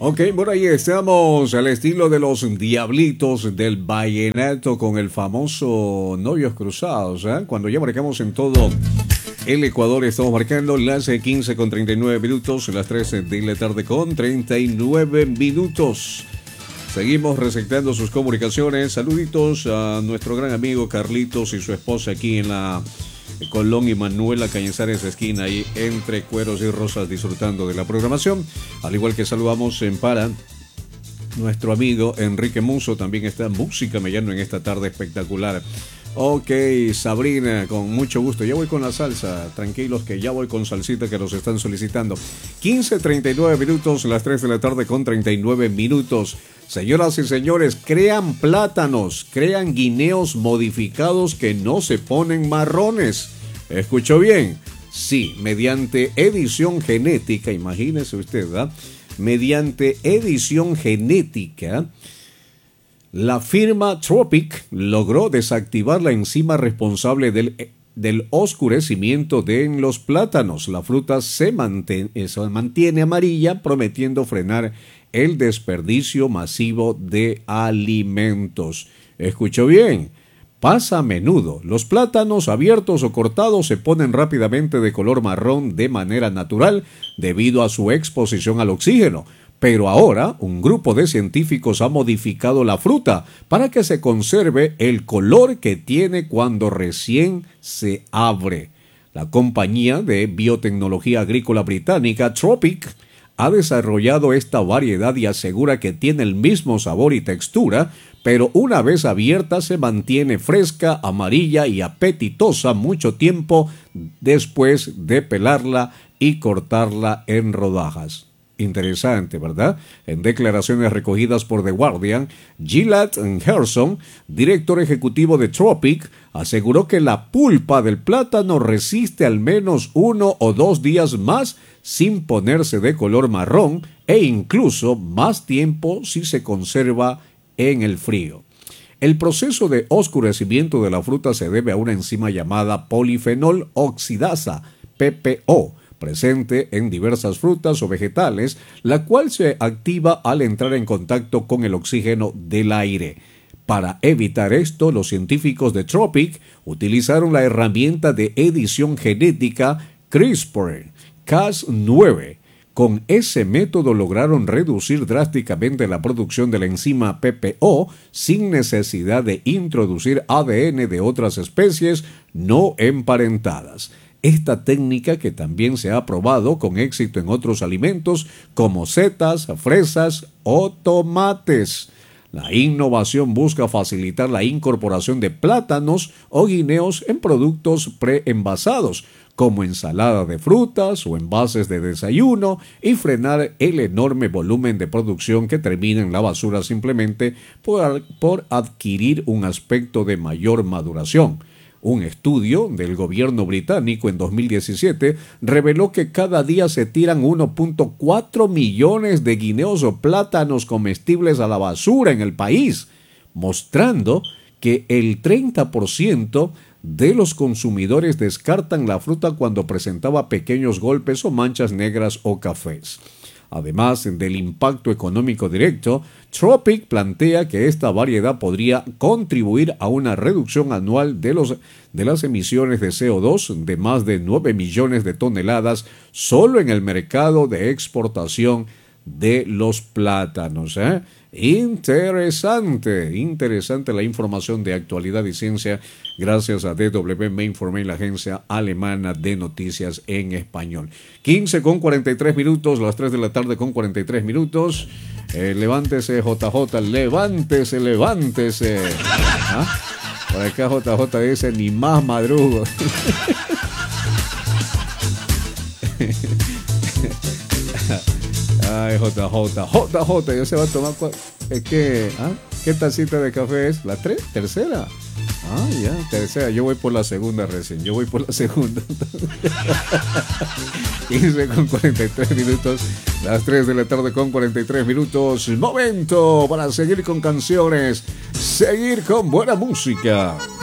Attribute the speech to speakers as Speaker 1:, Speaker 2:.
Speaker 1: Ok, por ahí estamos al estilo de los Diablitos del Vallenato con el famoso Novios Cruzados, ¿eh? Cuando ya marcamos en todo el Ecuador, estamos marcando las 15 con 39 minutos, las 13 de la tarde con 39 minutos. Seguimos receptando sus comunicaciones. Saluditos a nuestro gran amigo Carlitos y su esposa aquí en la Colón y Manuela Cañizares esquina, ahí entre Cueros y Rosas, disfrutando de la programación. Al igual que saludamos en Para nuestro amigo Enrique Muso, también está Música Mellano en esta tarde espectacular. Ok, Sabrina, con mucho gusto. Ya voy con la salsa, tranquilos que ya voy con salsita que los están solicitando. 15:39 minutos, las 3 de la tarde con 39 minutos. Señoras y señores, crean plátanos, crean guineos modificados que no se ponen marrones. ¿Escuchó bien? Sí, mediante edición genética, imagínese usted, ¿verdad? Mediante edición genética, la firma Tropic logró desactivar la enzima responsable del oscurecimiento de los plátanos. La fruta se mantiene amarilla, prometiendo frenar el desperdicio masivo de alimentos. ¿Escuchó bien? Pasa a menudo. Los plátanos abiertos o cortados se ponen rápidamente de color marrón de manera natural debido a su exposición al oxígeno. Pero ahora un grupo de científicos ha modificado la fruta para que se conserve el color que tiene cuando recién se abre. La compañía de biotecnología agrícola británica Tropic ha desarrollado esta variedad y asegura que tiene el mismo sabor y textura, pero una vez abierta se mantiene fresca, amarilla y apetitosa mucho tiempo después de pelarla y cortarla en rodajas. Interesante, ¿verdad? En declaraciones recogidas por The Guardian, Gilad Gerson, director ejecutivo de Tropic, aseguró que la pulpa del plátano resiste al menos 1 o 2 días más sin ponerse de color marrón e incluso más tiempo si se conserva en el frío. El proceso de oscurecimiento de la fruta se debe a una enzima llamada polifenol oxidasa, PPO, presente en diversas frutas o vegetales, la cual se activa al entrar en contacto con el oxígeno del aire. Para evitar esto, los científicos de Tropic utilizaron la herramienta de edición genética CRISPR-Cas9. Con ese método lograron reducir drásticamente la producción de la enzima PPO sin necesidad de introducir ADN de otras especies no emparentadas. Esta técnica, que también se ha probado con éxito en otros alimentos como setas, fresas o tomates. La innovación busca facilitar la incorporación de plátanos o guineos en productos preenvasados, como ensalada de frutas o envases de desayuno, y frenar el enorme volumen de producción que termina en la basura simplemente por adquirir un aspecto de mayor maduración. Un estudio del gobierno británico en 2017 reveló que cada día se tiran 1.4 millones de guineos o plátanos comestibles a la basura en el país, mostrando que el 30% de los consumidores descartan la fruta cuando presentaba pequeños golpes o manchas negras o cafés. Además del impacto económico directo, Tropic plantea que esta variedad podría contribuir a una reducción anual de las emisiones de CO2 de más de 9 millones de toneladas solo en el mercado de exportación de los plátanos. Interesante la información de actualidad y ciencia, gracias a DW Mainformation, la agencia alemana de noticias en español. 15:43 minutos, las 3 de la tarde con 43 minutos. Levántese, JJ, levántese. ¿Ah? Por acá JJ dice, ni más madrugo. Ay, JJ, ya se va a tomar. ¿Qué tacita de café es? ¿La tercera? Ah, ya, tercera. Yo voy por la segunda recién. 15:43 minutos, las 3 de la tarde con 43 minutos. Momento para seguir con canciones, seguir con buena música.